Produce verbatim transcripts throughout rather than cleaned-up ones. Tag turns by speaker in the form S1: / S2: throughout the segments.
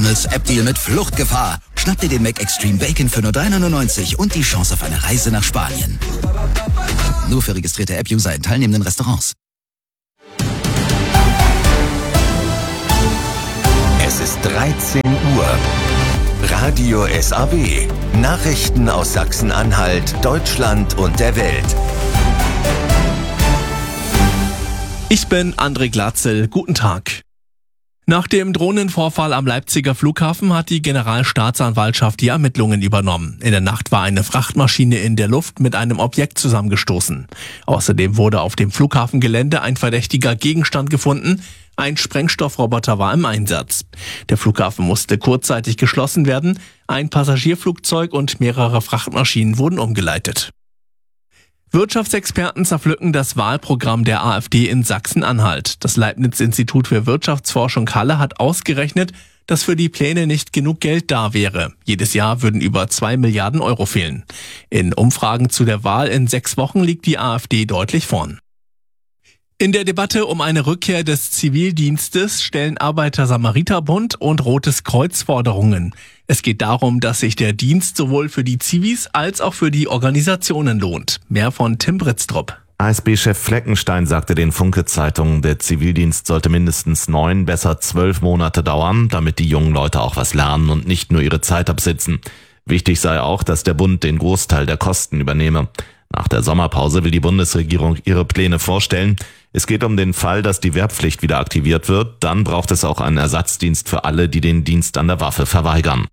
S1: App-Deal mit Fluchtgefahr. Schnapp dir den Mac Extreme Bacon für nur drei neunundneunzig und die Chance auf eine Reise nach Spanien. Nur für registrierte App-User in teilnehmenden Restaurants.
S2: Es ist dreizehn Uhr. Radio S A W. Nachrichten aus Sachsen-Anhalt, Deutschland und der Welt.
S3: Ich bin André Glatzel. Guten Tag. Nach dem Drohnenvorfall am Leipziger Flughafen hat die Generalstaatsanwaltschaft die Ermittlungen übernommen. In der Nacht war eine Frachtmaschine in der Luft mit einem Objekt zusammengestoßen. Außerdem wurde auf dem Flughafengelände ein verdächtiger Gegenstand gefunden. Ein Sprengstoffroboter war im Einsatz. Der Flughafen musste kurzzeitig geschlossen werden. Ein Passagierflugzeug und mehrere Frachtmaschinen wurden umgeleitet. Wirtschaftsexperten zerpflücken das Wahlprogramm der AfD in Sachsen-Anhalt. Das Leibniz-Institut für Wirtschaftsforschung Halle hat ausgerechnet, dass für die Pläne nicht genug Geld da wäre. Jedes Jahr würden über zwei Milliarden Euro fehlen. In Umfragen zu der Wahl in sechs Wochen liegt die AfD deutlich vorn. In der Debatte um eine Rückkehr des Zivildienstes stellen Arbeiter-Samariter-Bund und Rotes Kreuz Forderungen. Es geht darum, dass sich der Dienst sowohl für die Zivis als auch für die Organisationen lohnt. Mehr von Tim Britztrup.
S4: A S B-Chef Fleckenstein sagte den Funke-Zeitungen, der Zivildienst sollte mindestens neun, besser zwölf Monate dauern, damit die jungen Leute auch was lernen und nicht nur ihre Zeit absitzen. Wichtig sei auch, dass der Bund den Großteil der Kosten übernehme. Nach der Sommerpause will die Bundesregierung ihre Pläne vorstellen. Es geht um den Fall, dass die Wehrpflicht wieder aktiviert wird. Dann braucht es auch einen Ersatzdienst für alle, die den Dienst an der Waffe verweigern.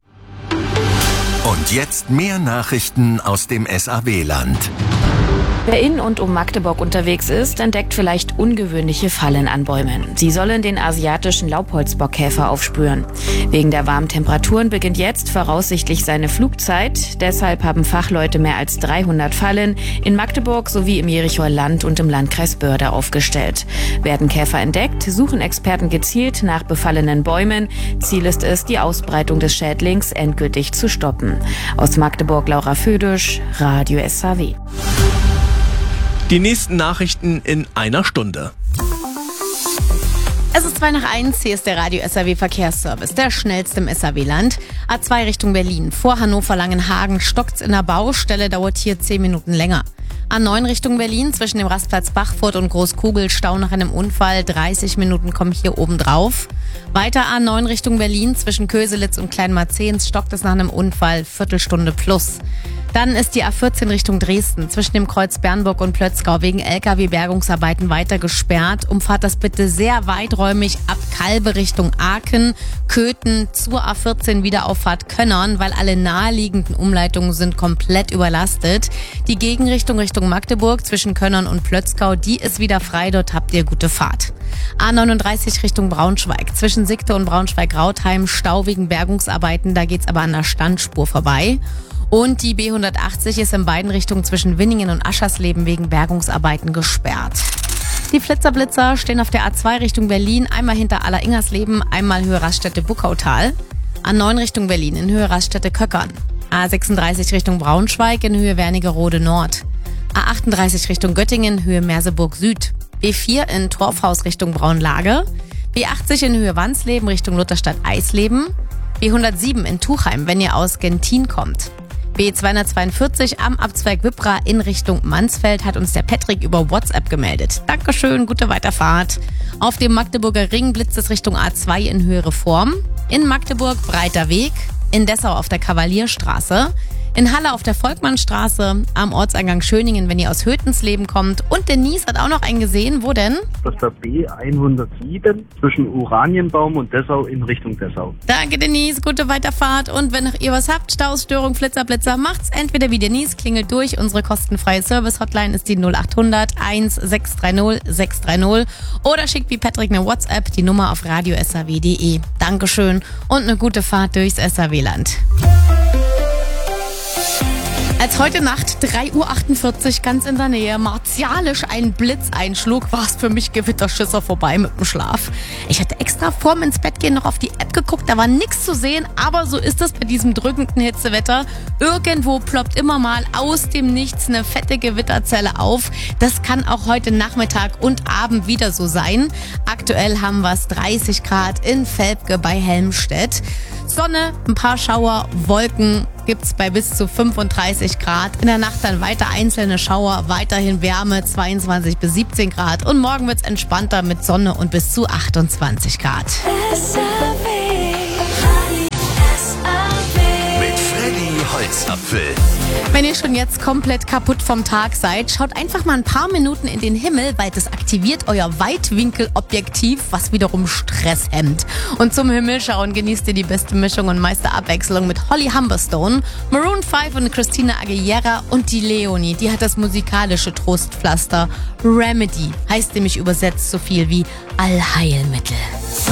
S2: Und jetzt mehr Nachrichten aus dem S A W-Land.
S5: Wer in und um Magdeburg unterwegs ist, entdeckt vielleicht ungewöhnliche Fallen an Bäumen. Sie sollen den asiatischen Laubholzbockkäfer aufspüren. Wegen der warmen Temperaturen beginnt jetzt voraussichtlich seine Flugzeit. Deshalb haben Fachleute mehr als dreihundert Fallen in Magdeburg sowie im Jerichoer Land und im Landkreis Börde aufgestellt. Werden Käfer entdeckt, suchen Experten gezielt nach befallenen Bäumen. Ziel ist es, die Ausbreitung des Schädlings endgültig zu stoppen. Aus Magdeburg Laura Födisch, Radio S A W.
S3: Die nächsten Nachrichten in einer Stunde.
S6: Es ist zwei nach eins, hier ist der Radio S A W Verkehrsservice, der schnellste im S A W-Land. A zwei Richtung Berlin, vor Hannover-Langenhagen stockt's in der Baustelle, dauert hier zehn Minuten länger. A neun Richtung Berlin, zwischen dem Rastplatz Bachfurt und Großkugel, Stau nach einem Unfall, dreißig Minuten kommen hier oben drauf. Weiter A neun Richtung Berlin, zwischen Köselitz und Kleinmarzehns stockt es nach einem Unfall, Viertelstunde plus. Dann ist die A vierzehn Richtung Dresden, zwischen dem Kreuz Bernburg und Plötzgau wegen L K W-Bergungsarbeiten weiter gesperrt. Umfahrt das bitte sehr weiträumig ab Kalbe Richtung Aachen, Köthen zur A vierzehn Wiederauffahrt Könnern, weil alle naheliegenden Umleitungen sind komplett überlastet. Die Gegenrichtung Richtung Magdeburg zwischen Könnern und Plötzgau, die ist wieder frei, dort habt ihr gute Fahrt. A neununddreißig Richtung Braunschweig, zwischen Siegte und Braunschweig-Rautheim, Stau wegen Bergungsarbeiten, da geht's aber an der Standspur vorbei. Und die B hundertachtzig ist in beiden Richtungen zwischen Winningen und Aschersleben wegen Bergungsarbeiten gesperrt. Die Flitzerblitzer stehen auf der A zwei Richtung Berlin, einmal hinter Aller-Ingersleben, einmal Höhe Raststätte Buckautal. A neun Richtung Berlin in Höhe Raststätte Köckern. A sechsunddreißig Richtung Braunschweig in Höhe Wernigerode Nord. A achtunddreißig Richtung Göttingen, Höhe Merseburg Süd. B vier in Torfhaus Richtung Braunlage. B achtzig in Höhe Wansleben Richtung Lutherstadt Eisleben. B hundertsieben in Tuchheim, wenn ihr aus Gentin kommt. B zweihundertzweiundvierzig am Abzweig Wippra in Richtung Mansfeld hat uns der Patrick über WhatsApp gemeldet. Dankeschön, gute Weiterfahrt. Auf dem Magdeburger Ring blitzt es Richtung A zwei in Höhe Reform. In Magdeburg breiter Weg. In Dessau auf der Kavalierstraße. In Halle auf der Volkmannstraße, am Ortseingang Schöningen, wenn ihr aus Hötensleben kommt. Und Denise hat auch noch einen gesehen. Wo denn?
S7: Das ist der B hundertsieben zwischen Oranienbaum und Dessau in Richtung Dessau.
S6: Danke Denise, gute Weiterfahrt. Und wenn noch ihr was habt, Stausstörung, Flitzer, Blitzer, macht's entweder wie Denise, klingelt durch. Unsere kostenfreie Service-Hotline ist die null achthundert eins sechs drei null sechs drei null. Oder schickt wie Patrick eine WhatsApp, die Nummer auf radio s a w punkt d e. Dankeschön und eine gute Fahrt durchs S A W-Land. Als heute Nacht drei Uhr achtundvierzig ganz in der Nähe martialisch ein Blitz einschlug, war es für mich Gewitterschisser vorbei mit dem Schlaf. Ich hatte extra vorm ins Bett gehen noch auf die App geguckt, da war nichts zu sehen, aber so ist es bei diesem drückenden Hitzewetter. Irgendwo ploppt immer mal aus dem Nichts eine fette Gewitterzelle auf. Das kann auch heute Nachmittag und Abend wieder so sein. Aktuell haben wir es dreißig Grad in Velpke bei Helmstedt. Sonne, ein paar Schauer, Wolken gibt's bei bis zu fünfunddreißig Grad. In der Nacht dann weiter einzelne Schauer, weiterhin Wärme, zweiundzwanzig bis siebzehn Grad. Und morgen wird's entspannter mit Sonne und bis zu achtundzwanzig Grad.
S2: Holzapfel.
S6: Wenn ihr schon jetzt komplett kaputt vom Tag seid, schaut einfach mal ein paar Minuten in den Himmel, weil das aktiviert euer Weitwinkelobjektiv, was wiederum Stress hemmt. Und zum Himmel schauen genießt ihr die beste Mischung und meiste Abwechslung mit Holly Humberstone, Maroon fünf und Christina Aguilera und die Leonie. Die hat das musikalische Trostpflaster Remedy, heißt nämlich übersetzt so viel wie Allheilmittel.